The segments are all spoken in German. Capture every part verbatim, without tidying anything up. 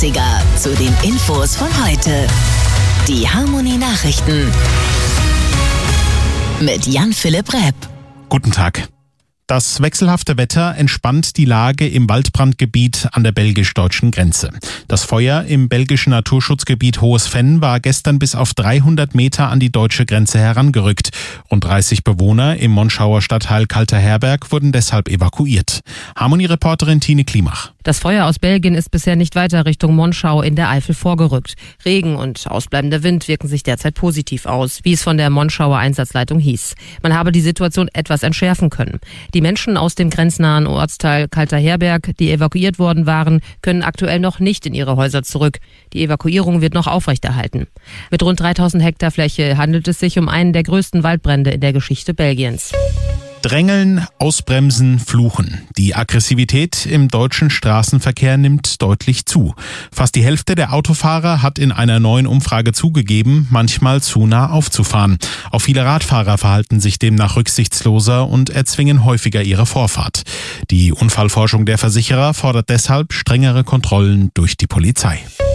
achtziger zu den Infos von heute. Die Harmony Nachrichten mit Jan-Philipp Repp. Guten Tag. Das wechselhafte Wetter entspannt die Lage im Waldbrandgebiet an der belgisch-deutschen Grenze. Das Feuer im belgischen Naturschutzgebiet Hohes Venn war gestern bis auf dreihundert Meter an die deutsche Grenze herangerückt. Rund dreißig Bewohner im Monschauer Stadtteil Kalter-Herberg wurden deshalb evakuiert. Harmony-Reporterin Tine Klimach. Das Feuer aus Belgien ist bisher nicht weiter Richtung Monschau in der Eifel vorgerückt. Regen und ausbleibender Wind wirken sich derzeit positiv aus, wie es von der Monschauer Einsatzleitung hieß. Man habe die Situation etwas entschärfen können. Die Menschen aus dem grenznahen Ortsteil Kalter-Herberg, die evakuiert worden waren, können aktuell noch nicht in ihre Häuser zurück. Die Evakuierung wird noch aufrechterhalten. Mit rund dreitausend Hektar Fläche handelt es sich um einen der größten Waldbrände in der Geschichte Belgiens. Drängeln, ausbremsen, fluchen. Die Aggressivität im deutschen Straßenverkehr nimmt deutlich zu. Fast die Hälfte der Autofahrer hat in einer neuen Umfrage zugegeben, manchmal zu nah aufzufahren. Auch viele Radfahrer verhalten sich demnach rücksichtsloser und erzwingen häufiger ihre Vorfahrt. Die Unfallforschung der Versicherer fordert deshalb strengere Kontrollen durch die Polizei.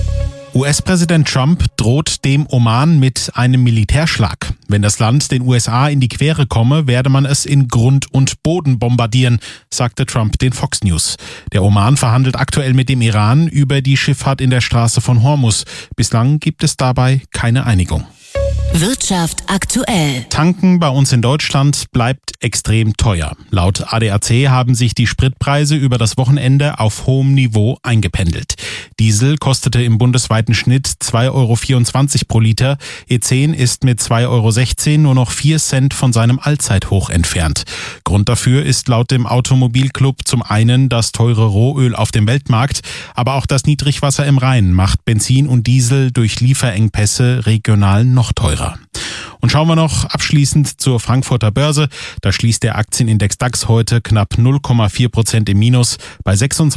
U S-Präsident Trump droht dem Oman mit einem Militärschlag. Wenn das Land den U S A in die Quere komme, werde man es in Grund und Boden bombardieren, sagte Trump den Fox News. Der Oman verhandelt aktuell mit dem Iran über die Schifffahrt in der Straße von Hormuz. Bislang gibt es dabei keine Einigung. Wirtschaft aktuell. Tanken bei uns in Deutschland bleibt extrem teuer. Laut A D A C haben sich die Spritpreise über das Wochenende auf hohem Niveau eingependelt. Diesel kostete im bundesweiten Schnitt zwei Euro vierundzwanzig pro Liter. E zehn ist mit zwei Euro sechzehn nur noch vier Cent von seinem Allzeithoch entfernt. Grund dafür ist laut dem Automobilclub zum einen das teure Rohöl auf dem Weltmarkt, aber auch das Niedrigwasser im Rhein macht Benzin und Diesel durch Lieferengpässe regional noch teurer. Und schauen wir noch abschließend zur Frankfurter Börse. Da schließt der Aktienindex DAX heute knapp null Komma vier Prozent im Minus bei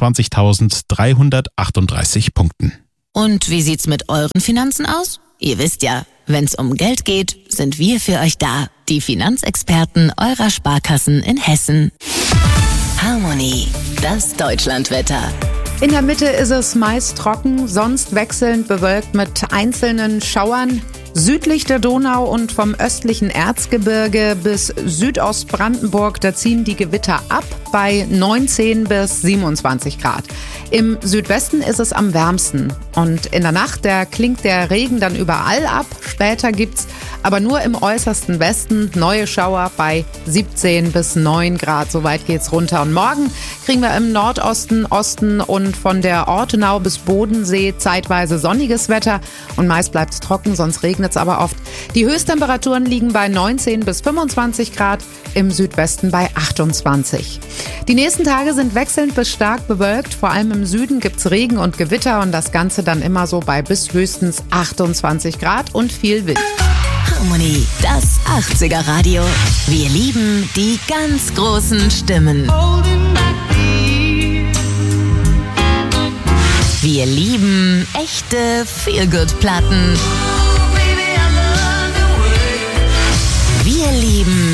sechsundzwanzigtausenddreihundertachtunddreißig Punkten. Und wie sieht's mit euren Finanzen aus? Ihr wisst ja, wenn's um Geld geht, sind wir für euch da. Die Finanzexperten eurer Sparkassen in Hessen. Harmony, das Deutschlandwetter. In der Mitte ist es meist trocken, sonst wechselnd bewölkt mit einzelnen Schauern. Südlich der Donau und vom östlichen Erzgebirge bis Südostbrandenburg, da ziehen die Gewitter ab bei neunzehn bis siebenundzwanzig Grad. Im Südwesten ist es am wärmsten und in der Nacht, da klingt der Regen dann überall ab. Später gibt's aber nur im äußersten Westen neue Schauer bei siebzehn bis neun Grad. So weit geht's runter. Und morgen kriegen wir im Nordosten, Osten und von der Ortenau bis Bodensee zeitweise sonniges Wetter und meist bleibt's trocken, sonst regnet es aber oft. Die Höchsttemperaturen liegen bei neunzehn bis fünfundzwanzig Grad, im Südwesten bei achtundzwanzig. Die nächsten Tage sind wechselnd bis stark bewölkt. Vor allem im Süden gibt's Regen und Gewitter und das Ganze dann immer so bei bis höchstens achtundzwanzig Grad und viel Wind. Harmony, das achtziger Radio. Wir lieben die ganz großen Stimmen. Wir lieben echte Feel-Good-Platten. Wir lieben